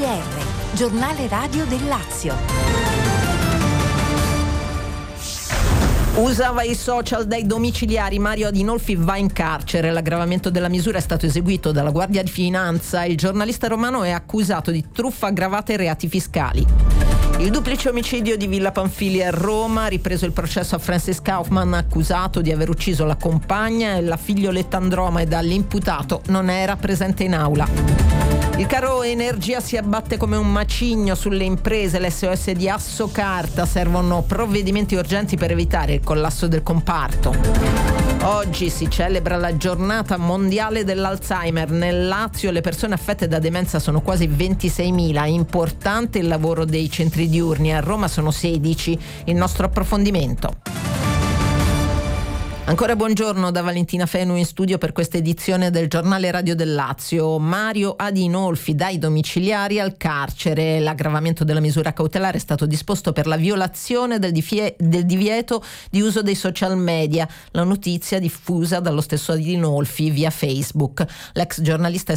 GR, giornale radio del Lazio. Usava i social dai domiciliari, Mario Adinolfi va in carcere. L'aggravamento della misura è stato eseguito dalla Guardia di Finanza. Il giornalista romano è accusato di truffa aggravata e reati fiscali. Il duplice omicidio di Villa Pamphili a Roma, ripreso il processo a Francis Kaufmann, accusato di aver ucciso la compagna e la figlioletta Andromeda. L'imputato non era presente in aula. Il caro energia si abbatte come un macigno sulle imprese. L'SOS di Assocarta, servono provvedimenti urgenti per evitare il collasso del comparto. Oggi si celebra la giornata mondiale dell'Alzheimer. Nel Lazio le persone affette da demenza sono quasi 26.000. Importante il lavoro dei centri diurni. A Roma sono 16. Il nostro approfondimento. Ancora buongiorno da Valentina Fenu in studio per questa edizione del giornale radio del Lazio. Mario Adinolfi dai domiciliari al carcere. L'aggravamento della misura cautelare è stato disposto per la violazione del divieto di uso dei social media. La notizia diffusa dallo stesso Adinolfi via Facebook. L'ex giornalista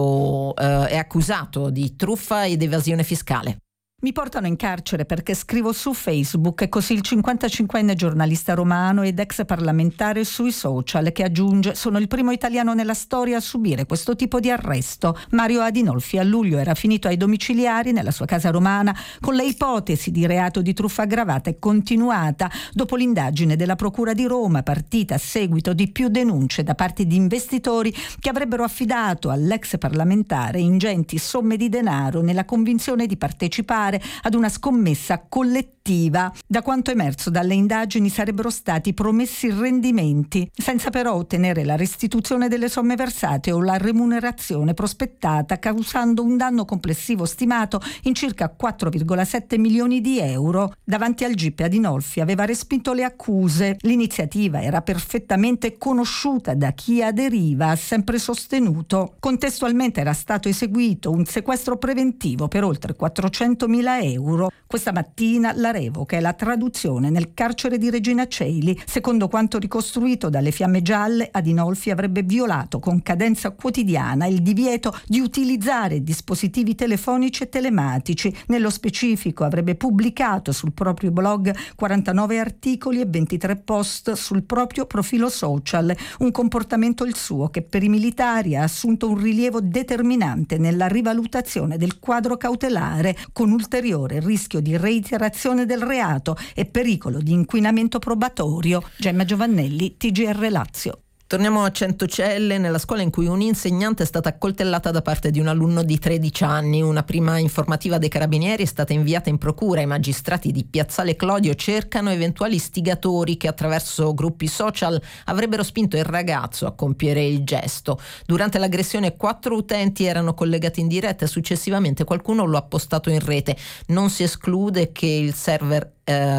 è accusato di truffa ed evasione fiscale. Mi portano in carcere perché scrivo su Facebook, e così il 55enne giornalista romano ed ex parlamentare sui social, che aggiunge: sono il primo italiano nella storia a subire questo tipo di arresto. Mario Adinolfi a luglio era finito ai domiciliari nella sua casa romana con le ipotesi di reato di truffa aggravata e continuata dopo l'indagine della Procura di Roma, partita a seguito di più denunce da parte di investitori che avrebbero affidato all'ex parlamentare ingenti somme di denaro nella convinzione di partecipare ad una scommessa collettiva. Da quanto emerso dalle indagini sarebbero stati promessi rendimenti, senza però ottenere la restituzione delle somme versate o la remunerazione prospettata, causando un danno complessivo stimato in circa 4,7 milioni di euro. Davanti al GIP Adinolfi aveva respinto le accuse. L'iniziativa era perfettamente conosciuta da chi aderiva, ha sempre sostenuto. Contestualmente era stato eseguito un sequestro preventivo per oltre 400.000 euro. Questa mattina la revoca è la traduzione nel carcere di Regina Coeli. Secondo quanto ricostruito dalle Fiamme Gialle, Adinolfi avrebbe violato con cadenza quotidiana il divieto di utilizzare dispositivi telefonici e telematici. Nello specifico avrebbe pubblicato sul proprio blog 49 articoli e 23 post sul proprio profilo social, un comportamento il suo che per i militari ha assunto un rilievo determinante nella rivalutazione del quadro cautelare, con ulteriore rischio di reiterazione del reato e pericolo di inquinamento probatorio. Gemma Giovannelli, TGR Lazio. Torniamo a Centocelle, nella scuola in cui un'insegnante è stata accoltellata da parte di un alunno di 13 anni. Una prima informativa dei carabinieri è stata inviata in procura. I magistrati di Piazzale Clodio cercano eventuali istigatori che attraverso gruppi social avrebbero spinto il ragazzo a compiere il gesto. Durante l'aggressione 4 utenti erano collegati in diretta e successivamente qualcuno lo ha postato in rete. Non si esclude che il server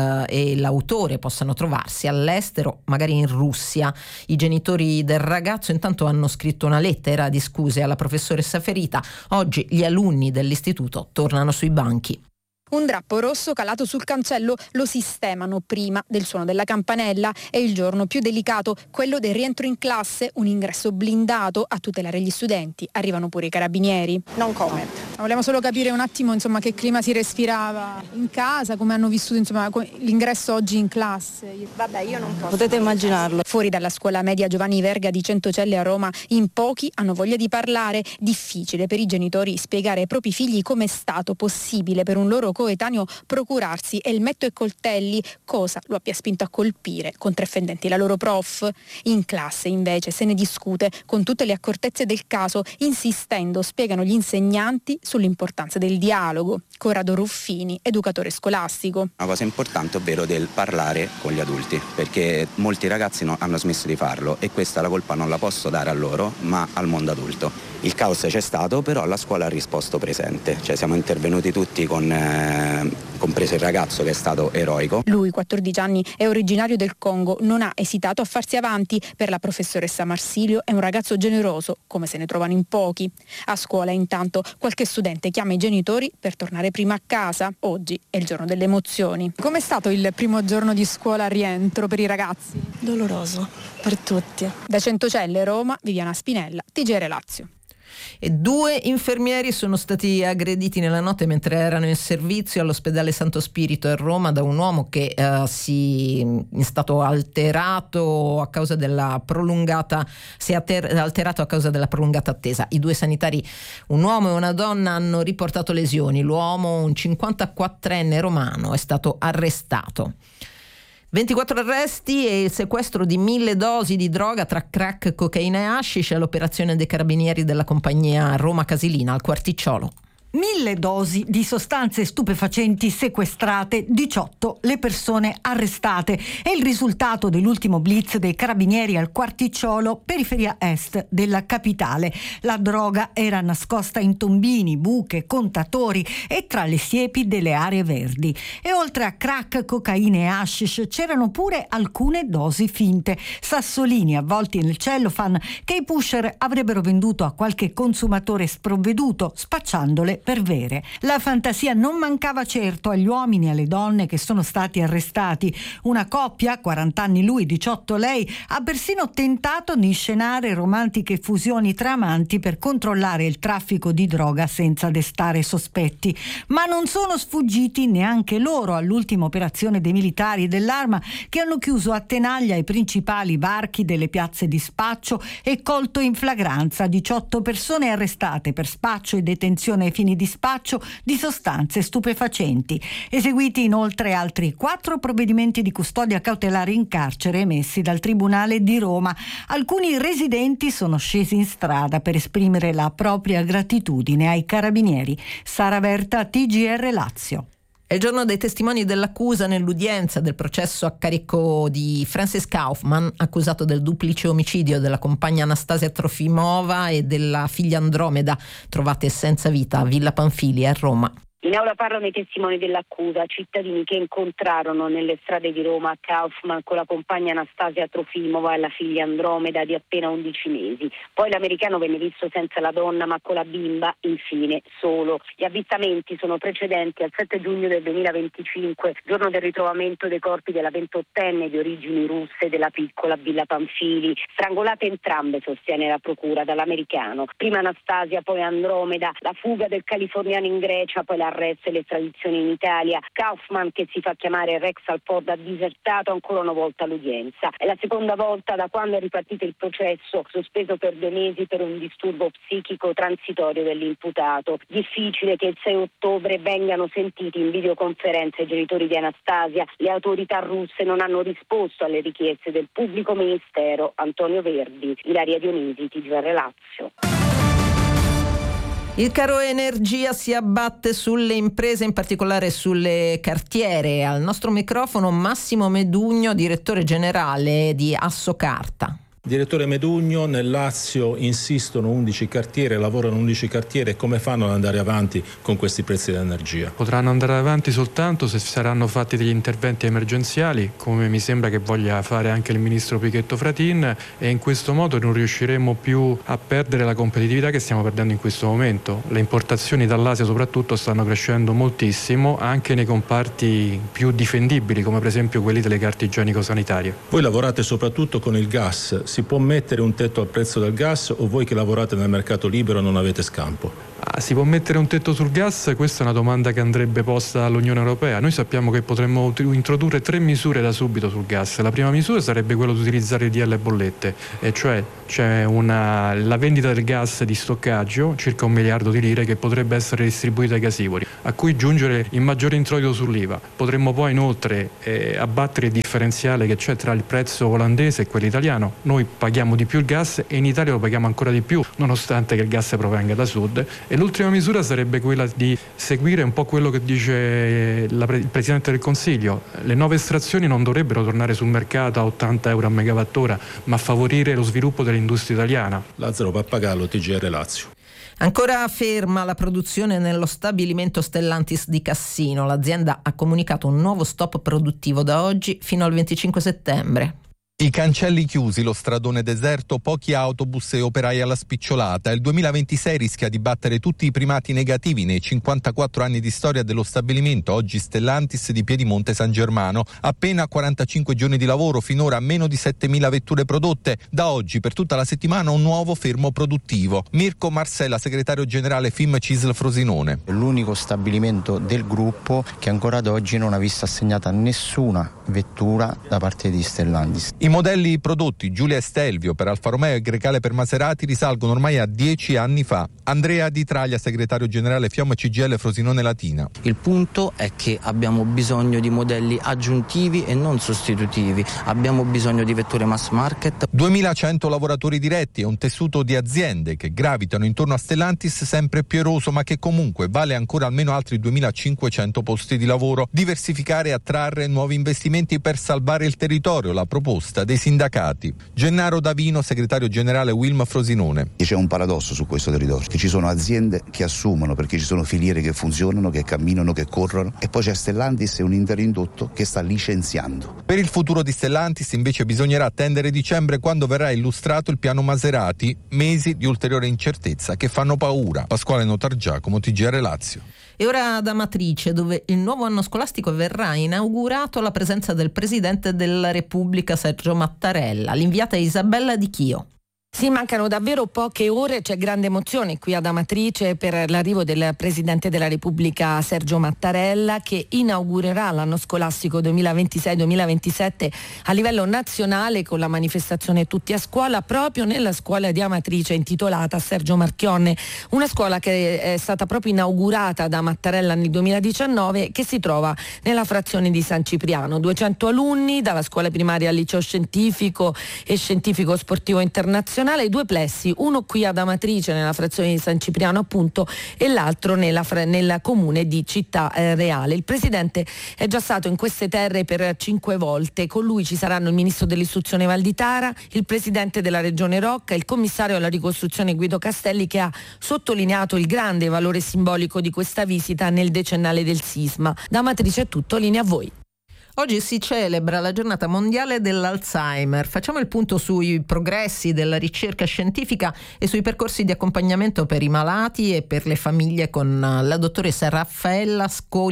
e l'autore possano trovarsi all'estero, magari in Russia. I genitori del ragazzo intanto hanno scritto una lettera di scuse alla professoressa ferita. Oggi gli alunni dell'istituto tornano sui banchi. Un drappo rosso calato sul cancello lo sistemano prima del suono della campanella. È il giorno più delicato, quello del rientro in classe, un ingresso blindato a tutelare gli studenti. Arrivano pure i carabinieri. Non comment. Vogliamo solo capire un attimo che clima si respirava in casa, come hanno vissuto l'ingresso oggi in classe. Vabbè, io non posso. Potete immaginarlo. Fuori dalla scuola media Giovanni Verga di Centocelle a Roma, in pochi hanno voglia di parlare. Difficile per i genitori spiegare ai propri figli come è stato possibile per un loro coetaneo procurarsi elmetto e coltelli, cosa lo abbia spinto a colpire con 3 fendenti la loro prof. In classe invece se ne discute con tutte le accortezze del caso, insistendo, spiegano gli insegnanti, sull'importanza del dialogo. Corrado Ruffini, educatore scolastico. Una cosa importante, ovvero del parlare con gli adulti, perché molti ragazzi hanno smesso di farlo e questa la colpa non la posso dare a loro, ma al mondo adulto. Il caos c'è stato, però la scuola ha risposto presente, cioè siamo intervenuti tutti compreso il ragazzo che è stato eroico. Lui, 14 anni, è originario del Congo, non ha esitato a farsi avanti. Per la professoressa Marsilio è un ragazzo generoso, come se ne trovano in pochi. A scuola intanto qualche studente chiama i genitori per tornare prima a casa. Oggi è il giorno delle emozioni. Com'è stato il primo giorno di scuola a rientro per i ragazzi? Doloroso per tutti. Da Centocelle, Roma, Viviana Spinella, TGR Lazio. E 2 infermieri sono stati aggrediti nella notte mentre erano in servizio all'ospedale Santo Spirito a Roma da un uomo che è stato alterato a causa della prolungata attesa. I 2 sanitari, un uomo e una donna, hanno riportato lesioni. L'uomo, un 54enne romano, è stato arrestato. 24 arresti e il sequestro di 1.000 dosi di droga tra crack, cocaina e hashish all'operazione dei carabinieri della compagnia Roma Casilina al Quarticciolo. 1.000 dosi di sostanze stupefacenti sequestrate, 18 le persone arrestate. È il risultato dell'ultimo blitz dei carabinieri al Quarticciolo, periferia est della capitale. La droga era nascosta in tombini, buche, contatori e tra le siepi delle aree verdi. E oltre a crack, cocaina e hashish c'erano pure alcune dosi finte, sassolini avvolti nel cellophane che i pusher avrebbero venduto a qualche consumatore sprovveduto, spacciandole per vere. La fantasia non mancava certo agli uomini e alle donne che sono stati arrestati. Una coppia, 40 anni lui, 18 lei, ha persino tentato di inscenare romantiche fusioni tra amanti per controllare il traffico di droga senza destare sospetti. Ma non sono sfuggiti neanche loro all'ultima operazione dei militari dell'Arma, che hanno chiuso a tenaglia i principali varchi delle piazze di spaccio e colto in flagranza 18 persone arrestate per spaccio e detenzione ai fini di spaccio di sostanze stupefacenti. Eseguiti inoltre altri 4 provvedimenti di custodia cautelare in carcere emessi dal Tribunale di Roma. Alcuni residenti sono scesi in strada per esprimere la propria gratitudine ai carabinieri. Sara Verta, TGR Lazio. È il giorno dei testimoni dell'accusa nell'udienza del processo a carico di Francis Kaufman, accusato del duplice omicidio della compagna Anastasia Trofimova e della figlia Andromeda, trovate senza vita a Villa Pamphili a Roma. In aula parlano i testimoni dell'accusa, cittadini che incontrarono nelle strade di Roma Kaufman con la compagna Anastasia Trofimova e la figlia Andromeda di appena 11 mesi. Poi l'americano venne visto senza la donna ma con la bimba, infine solo. Gli avvistamenti sono precedenti al 7 giugno del 2025, giorno del ritrovamento dei corpi della 28enne di origini russe della piccola Villa Pamphili, strangolate entrambe, sostiene la procura, dall'americano. Prima Anastasia, poi Andromeda, la fuga del californiano in Grecia, poi l'arresto e l'estradizione in Italia. Kaufman, che si fa chiamare Rex Alford, ha disertato ancora una volta l'udienza. È la seconda volta da quando è ripartito il processo, sospeso per 2 mesi per un disturbo psichico transitorio dell'imputato. Difficile che il 6 ottobre vengano sentiti in videoconferenza i genitori di Anastasia. Le autorità russe non hanno risposto alle richieste del pubblico ministero. Antonio Verdi, Ilaria Dionisi, TGR Lazio. Il caro energia si abbatte sulle imprese, in particolare sulle cartiere. Al nostro microfono Massimo Medugno, direttore generale di Assocarta. Direttore Medugno, nel Lazio insistono 11 cartiere, lavorano 11 cartiere, come fanno ad andare avanti con questi prezzi dell'energia? Potranno andare avanti soltanto se saranno fatti degli interventi emergenziali, come mi sembra che voglia fare anche il ministro Pichetto Fratin, e in questo modo non riusciremo più a perdere la competitività che stiamo perdendo in questo momento. Le importazioni dall'Asia soprattutto stanno crescendo moltissimo, anche nei comparti più difendibili, come per esempio quelli delle carte igienico-sanitarie. Voi lavorate soprattutto con il gas. Si può mettere un tetto al prezzo del gas o voi che lavorate nel mercato libero non avete scampo? Si può mettere un tetto sul gas? Questa è una domanda che andrebbe posta all'Unione Europea. Noi sappiamo che potremmo introdurre 3 misure da subito sul gas. La prima misura sarebbe quella di utilizzare il DL bollette, e cioè c'è la vendita del gas di stoccaggio, circa 1 miliardo di lire, che potrebbe essere distribuita ai gasivori, a cui giungere il maggiore introito sull'IVA. Potremmo poi inoltre abbattere il differenziale che c'è tra il prezzo olandese e quello italiano. Noi paghiamo di più il gas e in Italia lo paghiamo ancora di più, nonostante che il gas provenga da sud. E l'ultima misura sarebbe quella di seguire un po' quello che dice il Presidente del Consiglio. Le nuove estrazioni non dovrebbero tornare sul mercato a 80 euro a megawattora, ma favorire lo sviluppo dell'industria italiana. Lazzaro Pappagallo, TGR Lazio. Ancora ferma la produzione nello stabilimento Stellantis di Cassino. L'azienda ha comunicato un nuovo stop produttivo da oggi fino al 25 settembre. I cancelli chiusi, lo stradone deserto, pochi autobus e operai alla spicciolata. Il 2026 rischia di battere tutti i primati negativi nei 54 anni di storia dello stabilimento, oggi Stellantis di Piedimonte San Germano. Appena 45 giorni di lavoro, finora meno di 7.000 vetture prodotte. Da oggi per tutta la settimana un nuovo fermo produttivo. Mirko Marsella, segretario generale FIM CISL Frosinone. L'unico stabilimento del gruppo che ancora ad oggi non ha visto assegnata nessuna vettura da parte di Stellantis. I modelli prodotti Giulia e Stelvio per Alfa Romeo e Grecale per Maserati risalgono ormai a 10 anni fa. Andrea Di Traglia, segretario generale FIOM CGIL Frosinone Latina. Il punto è che abbiamo bisogno di modelli aggiuntivi e non sostitutivi. Abbiamo bisogno di vetture mass market. 2100 lavoratori diretti e un tessuto di aziende che gravitano intorno a Stellantis sempre più eroso, ma che comunque vale ancora almeno altri 2500 posti di lavoro. Diversificare e attrarre nuovi investimenti per salvare il territorio, la proposta dei sindacati. Gennaro Davino, segretario generale Wilm Frosinone. C'è un paradosso su questo territorio, che ci sono aziende che assumono perché ci sono filiere che funzionano, che camminano, che corrono, e poi c'è Stellantis e un intero indotto che sta licenziando. Per il futuro di Stellantis invece bisognerà attendere dicembre, quando verrà illustrato il piano Maserati, mesi di ulteriore incertezza che fanno paura. Pasquale Notargiacomo, TGR Lazio. E ora ad Amatrice, dove il nuovo anno scolastico verrà inaugurato alla presenza del Presidente della Repubblica Sergio Mattarella. L'inviata è Isabella Di Chio. Sì, mancano davvero poche ore, c'è grande emozione qui ad Amatrice per l'arrivo del Presidente della Repubblica Sergio Mattarella, che inaugurerà l'anno scolastico 2026-2027 a livello nazionale con la manifestazione Tutti a Scuola, proprio nella scuola di Amatrice intitolata Sergio Marchionne, una scuola che è stata proprio inaugurata da Mattarella nel 2019, che si trova nella frazione di San Cipriano. 200 alunni dalla scuola primaria al liceo scientifico e scientifico sportivo internazionale, i due plessi, uno qui ad Amatrice nella frazione di San Cipriano appunto e l'altro nel comune di Città Reale. Il Presidente è già stato in queste terre per 5 volte, con lui ci saranno il Ministro dell'Istruzione Valditara, il Presidente della Regione Rocca, il Commissario alla ricostruzione Guido Castelli, che ha sottolineato il grande valore simbolico di questa visita nel decennale del sisma. Da Amatrice è tutto, linea a voi. Oggi si celebra la giornata mondiale dell'Alzheimer. Facciamo il punto sui progressi della ricerca scientifica e sui percorsi di accompagnamento per i malati e per le famiglie con la dottoressa Raffaella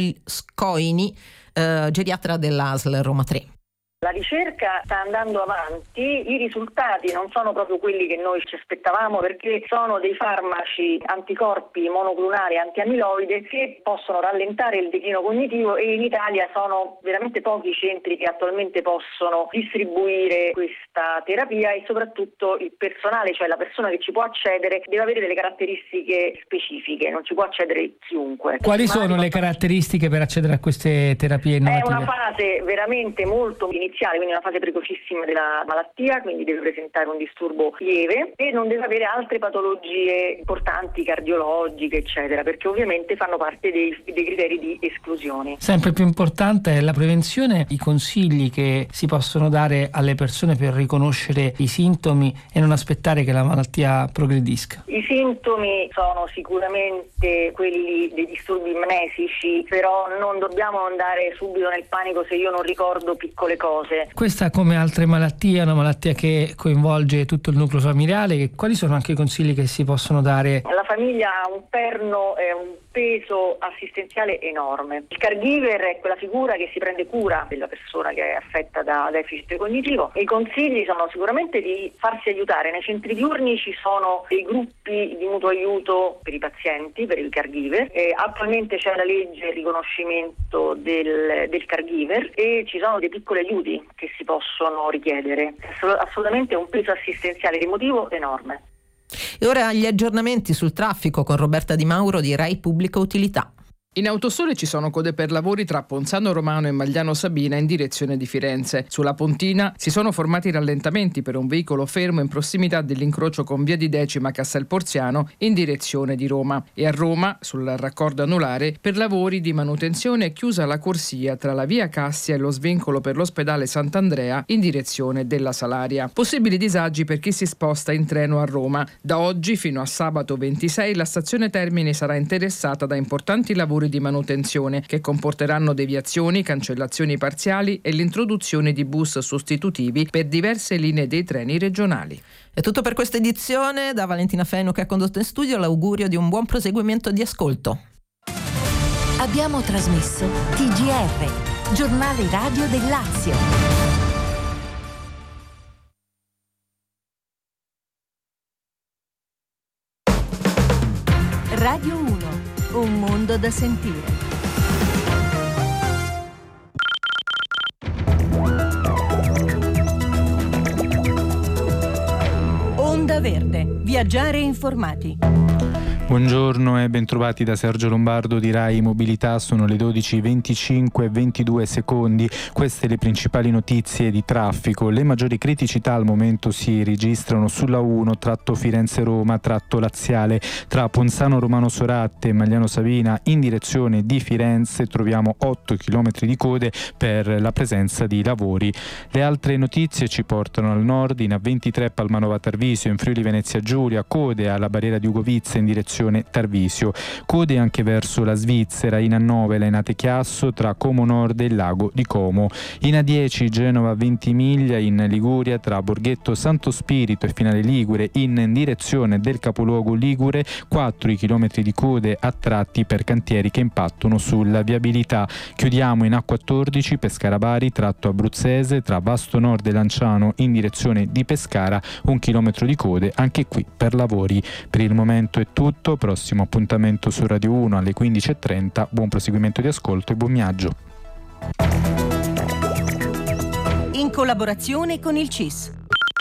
Scoini, geriatra dell'ASL Roma 3. La ricerca sta andando avanti, i risultati non sono proprio quelli che noi ci aspettavamo, perché sono dei farmaci anticorpi monoclonali antiamiloide che possono rallentare il declino cognitivo, e in Italia sono veramente pochi i centri che attualmente possono distribuire questa terapia, e soprattutto il personale, cioè la persona che ci può accedere, deve avere delle caratteristiche specifiche, non ci può accedere chiunque. Quali sono le caratteristiche per accedere a queste terapie innovative? È una fase veramente molto iniziale, quindi una fase precocissima della malattia, quindi deve presentare un disturbo lieve e non deve avere altre patologie importanti, cardiologiche, eccetera, perché ovviamente fanno parte dei criteri di esclusione. Sempre più importante è la prevenzione, i consigli che si possono dare alle persone per riconoscere i sintomi e non aspettare che la malattia progredisca. I sintomi sono sicuramente quelli dei disturbi mnesici, però non dobbiamo andare subito nel panico se io non ricordo piccole cose. Questa, come altre malattie, è una malattia che coinvolge tutto il nucleo familiare. Quali sono anche i consigli che si possono dare? La famiglia ha un perno e un peso assistenziale enorme. Il caregiver è quella figura che si prende cura della persona che è affetta da deficit cognitivo. I consigli sono sicuramente di farsi aiutare. Nei centri diurni ci sono dei gruppi di mutuo aiuto per i pazienti, per il caregiver. Attualmente c'è la legge il riconoscimento del caregiver e ci sono dei piccoli aiuti che si possono richiedere. Assolutamente un peso assistenziale ed emotivo enorme. E ora gli aggiornamenti sul traffico con Roberta Di Mauro di Rai Pubblica Utilità. In Autosole ci sono code per lavori tra Ponzano Romano e Magliano Sabina in direzione di Firenze. Sulla Pontina si sono formati rallentamenti per un veicolo fermo in prossimità dell'incrocio con via di Decima Castel Porziano in direzione di Roma. E a Roma, sul raccordo anulare, per lavori di manutenzione è chiusa la corsia tra la via Cassia e lo svincolo per l'ospedale Sant'Andrea in direzione della Salaria. Possibili disagi per chi si sposta in treno a Roma. Da oggi fino a sabato 26 la stazione Termini sarà interessata da importanti lavori lavori di manutenzione che comporteranno deviazioni, cancellazioni parziali e l'introduzione di bus sostitutivi per diverse linee dei treni regionali. È tutto per questa edizione. Da Valentina Feno, che ha condotto in studio, l'augurio di un buon proseguimento di ascolto. Abbiamo trasmesso TGR, giornale radio del Lazio. Radio 1, un mondo da sentire. Onda Verde, viaggiare informati. Buongiorno e bentrovati da Sergio Lombardo di Rai Mobilità. Sono le 12:25 e 22 secondi. Queste le principali notizie di traffico. Le maggiori criticità al momento si registrano sulla 1 tratto Firenze-Roma, tratto laziale. Tra Ponzano Romano Soratte e Magliano Savina in direzione di Firenze troviamo 8 km di code per la presenza di lavori. Le altre notizie ci portano al nord. In A23 Palmanova Tarvisio, in Friuli Venezia Giulia, code alla barriera di Ugovizza in direzione Tarvisio. Code anche verso la Svizzera in A9 Lainate Chiasso tra Como Nord e il lago di Como. In A10 Genova Ventimiglia in Liguria tra Borghetto Santo Spirito e Finale Ligure in direzione del capoluogo ligure, 4 chilometri di code a tratti per cantieri che impattano sulla viabilità. Chiudiamo in A14 Pescara Bari tratto abruzzese tra Vasto Nord e Lanciano in direzione di Pescara, 1 chilometro di code anche qui per lavori. Per il momento è tutto. Prossimo appuntamento su Radio 1 alle 15:30. Buon proseguimento di ascolto e buon viaggio. In collaborazione con il CIS.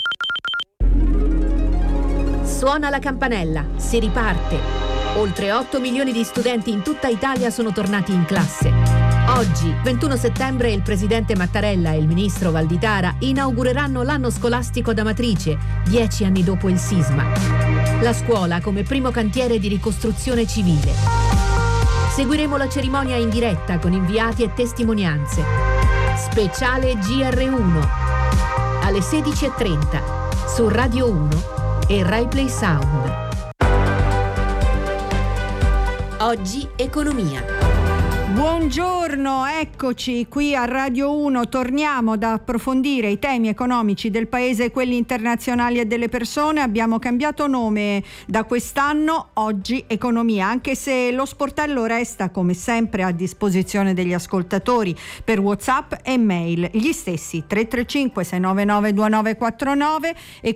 Suona la campanella, si riparte. Oltre 8 milioni di studenti in tutta Italia sono tornati in classe. Oggi, 21 settembre, il presidente Mattarella e il ministro Valditara inaugureranno l'anno scolastico ad Amatrice, 10 anni dopo il sisma. La scuola come primo cantiere di ricostruzione civile. Seguiremo la cerimonia in diretta con inviati e testimonianze. Speciale GR1 alle 16:30 su Radio 1 e Rai Play Sound. Oggi economia. Buongiorno, eccoci qui a Radio 1, torniamo ad approfondire i temi economici del paese e quelli internazionali e delle persone. Abbiamo cambiato nome da quest'anno, Oggi Economia, anche se lo sportello resta come sempre a disposizione degli ascoltatori per WhatsApp e mail, gli stessi 335 699 2949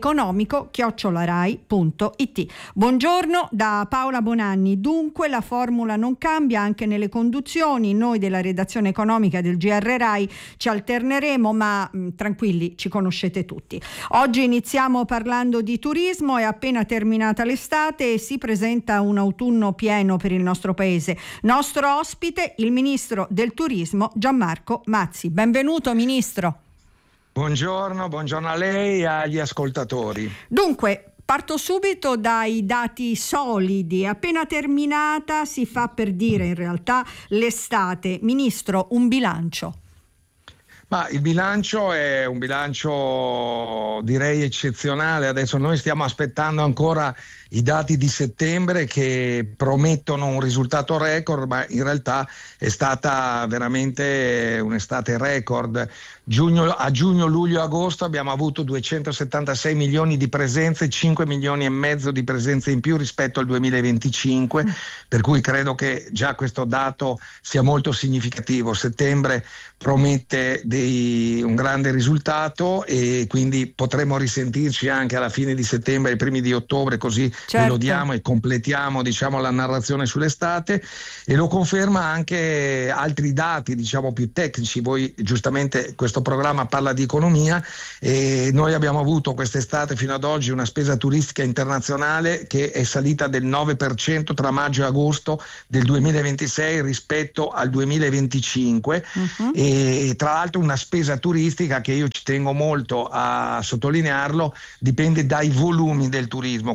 economico@rai.it. Buongiorno da Paola Bonanni. Dunque la formula non cambia anche nelle conduzioni. Noi della redazione economica del GR Rai ci alterneremo, ma tranquilli, ci conoscete tutti. Oggi iniziamo parlando di turismo. È appena terminata l'estate e si presenta un autunno pieno per il nostro paese. Nostro ospite, il ministro del turismo Gianmarco Mazzi. Benvenuto, ministro. Buongiorno a lei e agli ascoltatori. Dunque, parto subito dai dati solidi. Appena terminata, si fa per dire in realtà, l'estate. Ministro, un bilancio. Ma il bilancio è un bilancio direi eccezionale. Adesso noi stiamo aspettando ancora i dati di settembre che promettono un risultato record, ma in realtà è stata veramente un'estate record. A giugno, luglio e agosto abbiamo avuto 276 milioni di presenze, 5 milioni e mezzo di presenze in più rispetto al 2025, per cui credo che già questo dato sia molto significativo. Settembre promette un grande risultato e quindi potremo risentirci anche alla fine di settembre e i primi di ottobre, così ve lo diamo e completiamo la narrazione sull'estate. E lo conferma anche altri dati più tecnici. Voi giustamente, questo programma parla di economia e noi abbiamo avuto quest'estate fino ad oggi una spesa turistica internazionale che è salita del 9% tra maggio e agosto del 2026 rispetto al 2025 e tra l'altro una spesa turistica che io ci tengo molto a sottolinearlo, dipende dai volumi del turismo, quindi non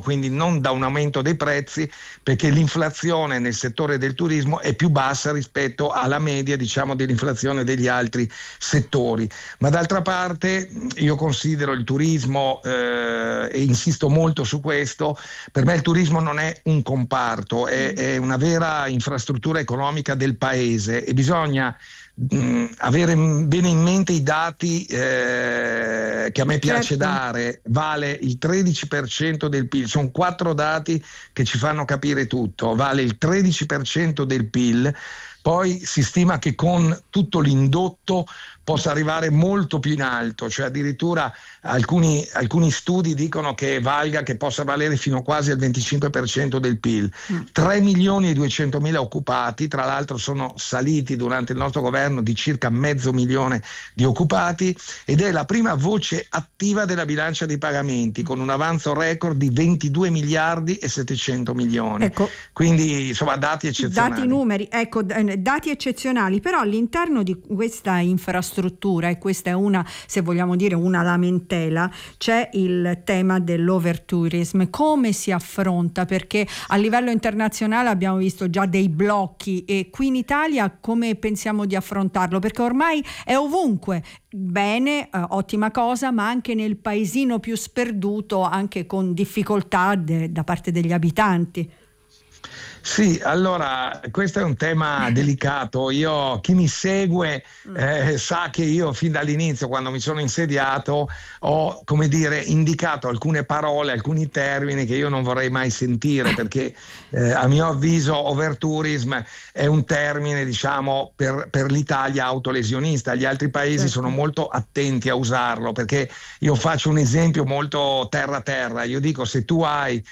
non da un aumento dei prezzi, perché l'inflazione nel settore del turismo è più bassa rispetto alla media, diciamo, dell'inflazione degli altri settori. Ma d'altra parte io considero il turismo, e insisto molto su questo, per me il turismo non è un comparto, è una vera infrastruttura economica del paese, e bisogna avere bene in mente i dati che a me piace dare. Vale il 13% del PIL, sono 4 dati che ci fanno capire tutto. Vale il 13% del PIL, poi si stima che con tutto l'indotto possa arrivare molto più in alto, cioè addirittura alcuni studi dicono che possa valere fino quasi al 25% del PIL. 3.200.000 occupati, tra l'altro sono saliti durante il nostro governo di circa 500.000 di occupati, ed è la prima voce attiva della bilancia dei pagamenti, con un avanzo record di 22 miliardi e 700 milioni. Ecco, quindi insomma dati eccezionali. Dati numeri, ecco, dati eccezionali, però all'interno di questa infrastruttura, e questa è una, se vogliamo dire, una lamentela, c'è il tema dell'overtourism. Come si affronta? Perché a livello internazionale abbiamo visto già dei blocchi, e qui in Italia come pensiamo di affrontarlo? Perché ormai è ovunque. Bene, ottima cosa, ma anche nel paesino più sperduto, anche con difficoltà da parte degli abitanti. Sì, allora questo è un tema delicato. Chi mi segue sa che io fin dall'inizio, quando mi sono insediato, ho, come dire, indicato alcune parole, alcuni termini che io non vorrei mai sentire, perché a mio avviso overtourism è un termine, diciamo, per l'Italia autolesionista. Gli altri paesi sono molto attenti a usarlo, perché io faccio un esempio molto terra. Io dico, se tu hai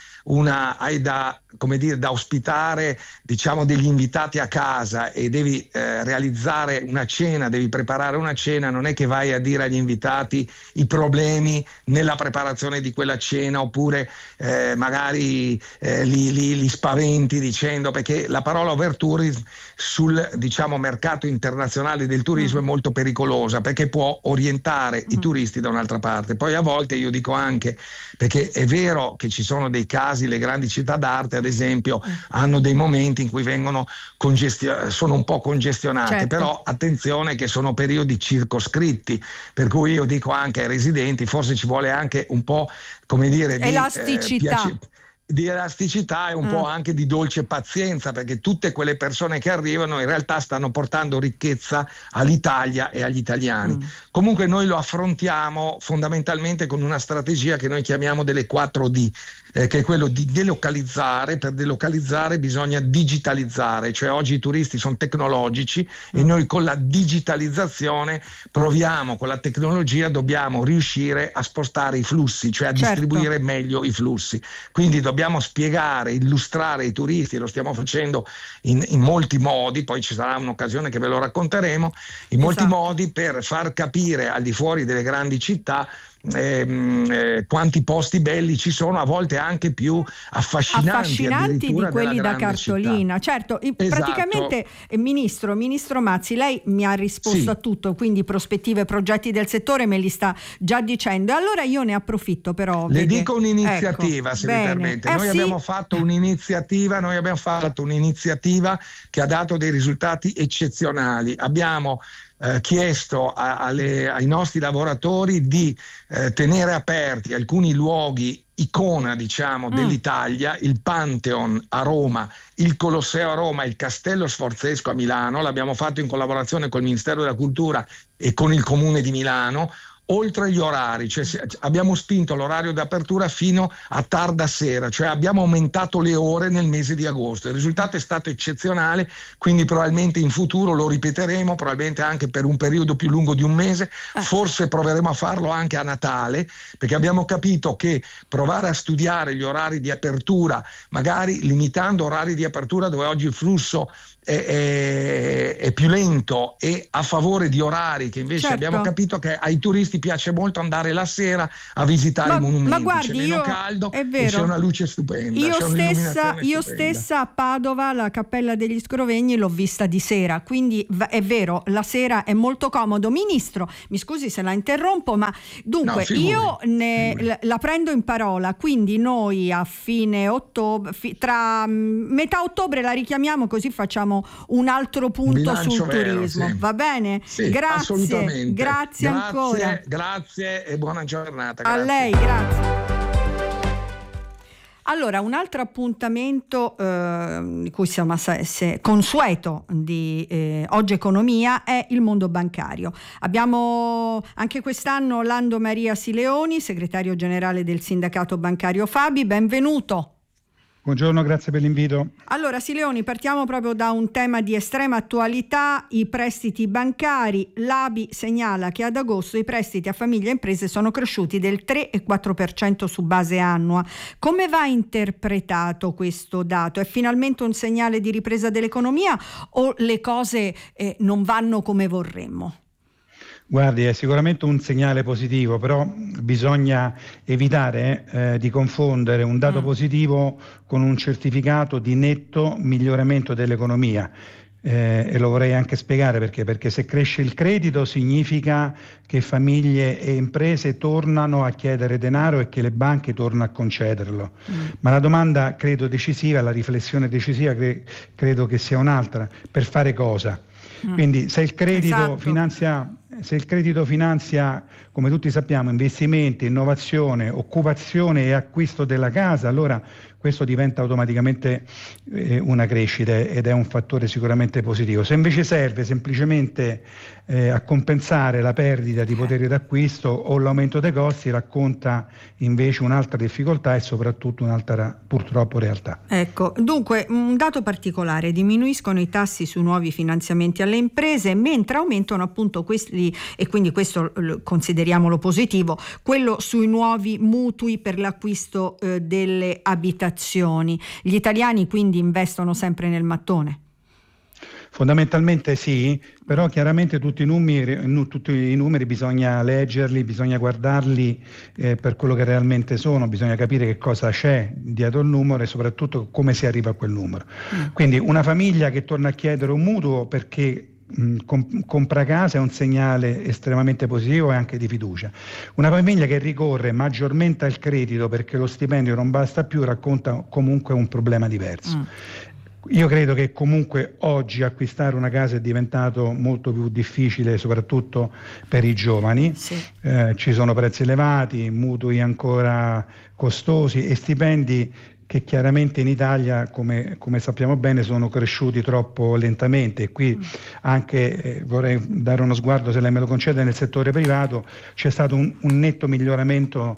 da ospitare, diciamo, degli invitati a casa e devi realizzare una cena, devi preparare una cena, non è che vai a dire agli invitati i problemi nella preparazione di quella cena, oppure magari li spaventi dicendo, perché la parola overtourism sul, diciamo, mercato internazionale del turismo è molto pericolosa, perché può orientare i turisti da un'altra parte. Poi a volte io dico anche, perché è vero che ci sono dei casi, le grandi città d'arte ad esempio hanno dei momenti in cui sono un po' congestionate, certo. Però attenzione che sono periodi circoscritti, per cui io dico anche ai residenti, forse ci vuole anche un po', come dire, di elasticità e un po' anche di dolce pazienza, perché tutte quelle persone che arrivano in realtà stanno portando ricchezza all'Italia e agli italiani. Comunque noi lo affrontiamo fondamentalmente con una strategia che noi chiamiamo delle 4D, che è quello di delocalizzare. Per delocalizzare bisogna digitalizzare, cioè oggi i turisti sono tecnologici e noi con la digitalizzazione con la tecnologia dobbiamo riuscire a spostare i flussi, cioè a distribuire meglio i flussi. Quindi dobbiamo spiegare, illustrare ai turisti, e lo stiamo facendo in molti modi, poi ci sarà un'occasione che ve lo racconteremo, in molti modi, per far capire al di fuori delle grandi città quanti posti belli ci sono, a volte anche più affascinanti di quelli da cartolina città. Certo, praticamente ministro Mazzi, lei mi ha risposto a tutto, quindi prospettive, progetti del settore me li sta già dicendo, e allora io ne approfitto. Però le dico un'iniziativa, se mi permette. Noi abbiamo fatto un'iniziativa che ha dato dei risultati eccezionali. Abbiamo chiesto ai nostri lavoratori di tenere aperti alcuni luoghi icona, diciamo, dell'Italia, il Pantheon a Roma, il Colosseo a Roma, il Castello Sforzesco a Milano. L'abbiamo fatto in collaborazione col Ministero della Cultura e con il Comune di Milano. Oltre agli orari, cioè abbiamo spinto l'orario d'apertura fino a tarda sera, cioè abbiamo aumentato le ore nel mese di agosto. Il risultato è stato eccezionale, quindi probabilmente in futuro lo ripeteremo, probabilmente anche per un periodo più lungo di un mese, forse proveremo a farlo anche a Natale, perché abbiamo capito che provare a studiare gli orari di apertura, magari limitando orari di apertura dove oggi il flusso è più lento, e a favore di orari che invece abbiamo capito che ai turisti ti piace molto andare la sera a visitare i monumenti, ma guardi, c'è meno caldo è vero, e c'è una luce stupenda. Io stessa a Padova la Cappella degli Scrovegni l'ho vista di sera, quindi è vero, la sera è molto comodo. Ministro, mi scusi se la interrompo, ma dunque la prendo in parola, quindi noi a fine ottobre, tra metà ottobre la richiamiamo, così facciamo un altro punto sul turismo, sì. Va bene? Sì, grazie ancora. Grazie e buona giornata. A lei, grazie. Allora, un altro appuntamento di cui siamo consueto di Oggi Economia è il mondo bancario. Abbiamo anche quest'anno Lando Maria Sileoni, segretario generale del sindacato bancario Fabi, benvenuto. Buongiorno, grazie per l'invito. Allora Sileoni, partiamo proprio da un tema di estrema attualità, i prestiti bancari. L'ABI segnala che ad agosto i prestiti a famiglie e imprese sono cresciuti del 3,4% su base annua. Come va interpretato questo dato? È finalmente un segnale di ripresa dell'economia o le cose non vanno come vorremmo? Guardi, è sicuramente un segnale positivo, però bisogna evitare di confondere un dato positivo con un certificato di netto miglioramento dell'economia. E lo vorrei anche spiegare perché se cresce il credito significa che famiglie e imprese tornano a chiedere denaro e che le banche tornano a concederlo. Ma la domanda credo decisiva, la riflessione decisiva credo che sia un'altra: per fare cosa? Quindi se il credito finanzia, come tutti sappiamo, investimenti, innovazione, occupazione e acquisto della casa, allora questo diventa automaticamente una crescita ed è un fattore sicuramente positivo. Se invece serve semplicemente a compensare la perdita di potere d'acquisto o l'aumento dei costi, racconta invece un'altra difficoltà e soprattutto un'altra purtroppo realtà. Ecco, dunque un dato particolare: diminuiscono i tassi sui nuovi finanziamenti alle imprese, mentre aumentano appunto questi, e quindi questo consideriamolo positivo, quello sui nuovi mutui per l'acquisto delle abitazioni. Gli italiani quindi investono sempre nel mattone? Fondamentalmente sì, però chiaramente tutti i numeri bisogna leggerli, bisogna guardarli per quello che realmente sono, bisogna capire che cosa c'è dietro il numero e soprattutto come si arriva a quel numero. Quindi una famiglia che torna a chiedere un mutuo perché compra casa è un segnale estremamente positivo e anche di fiducia. Una famiglia che ricorre maggiormente al credito perché lo stipendio non basta più racconta comunque un problema diverso. Io credo che comunque oggi acquistare una casa è diventato molto più difficile, soprattutto per i giovani. Ci sono prezzi elevati, mutui ancora costosi e stipendi che chiaramente in Italia, come sappiamo bene, sono cresciuti troppo lentamente. E qui anche vorrei dare uno sguardo, se lei me lo concede, nel settore privato c'è stato un netto miglioramento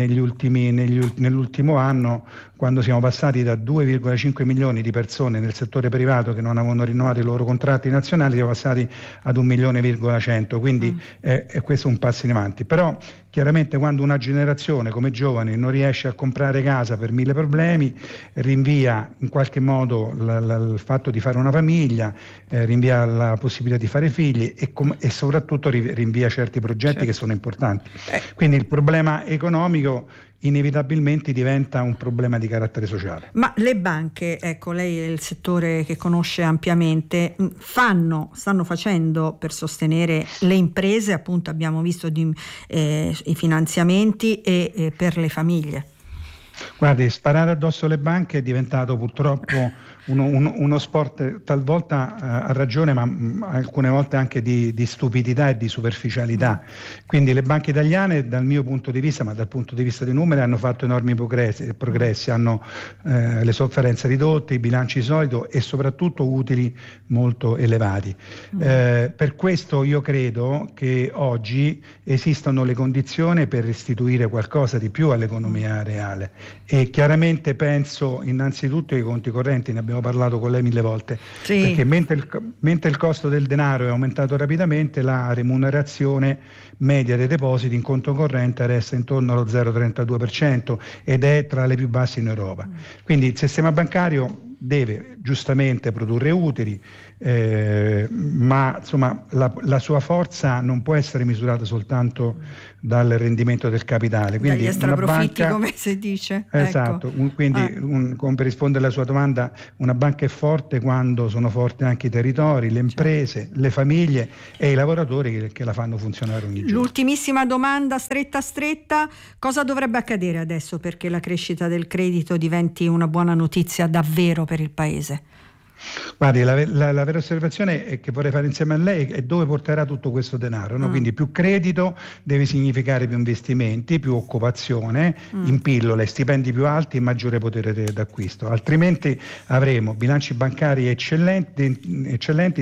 nell'ultimo anno, quando siamo passati da 2,5 milioni di persone nel settore privato che non avevano rinnovato i loro contratti nazionali, siamo passati ad 1,1 milioni, quindi è questo un passo in avanti. Però chiaramente quando una generazione come giovane non riesce a comprare casa per 1000 problemi, rinvia in qualche modo il fatto di fare una famiglia, rinvia la possibilità di fare figli e soprattutto rinvia certi progetti che sono importanti. Quindi il problema economico inevitabilmente diventa un problema di carattere sociale. Ma le banche, ecco, lei è il settore che conosce ampiamente, stanno facendo per sostenere le imprese, appunto abbiamo visto i finanziamenti e per le famiglie? Guardi, sparare addosso alle banche è diventato purtroppo uno sport talvolta a ragione, ma alcune volte anche di stupidità e di superficialità. Quindi le banche italiane, dal mio punto di vista, ma dal punto di vista dei numeri, hanno fatto enormi progressi, hanno le sofferenze ridotte, i bilanci solidi e soprattutto utili molto elevati. Per questo io credo che oggi esistano le condizioni per restituire qualcosa di più all'economia reale e chiaramente penso innanzitutto ai conti correnti, ne abbiamo parlato con lei 1000 volte, perché mentre il costo del denaro è aumentato rapidamente, la remunerazione media dei depositi in conto corrente resta intorno allo 0,32% ed è tra le più basse in Europa. Quindi il sistema bancario deve giustamente produrre utili, ma insomma la sua forza non può essere misurata soltanto dal rendimento del capitale. Quindi dagli extraprofitti, banca, come si dice. Esatto, Ecco. Come per rispondere alla sua domanda, una banca è forte quando sono forti anche i territori, le imprese, le famiglie e i lavoratori che la fanno funzionare ogni giorno. L'ultimissima domanda stretta, cosa dovrebbe accadere adesso perché la crescita del credito diventi una buona notizia davvero per il Paese? Guardi, la vera osservazione che vorrei fare insieme a lei è dove porterà tutto questo denaro, no? Quindi più credito deve significare più investimenti, più occupazione, in pillole, stipendi più alti e maggiore potere d'acquisto, altrimenti avremo bilanci bancari eccellenti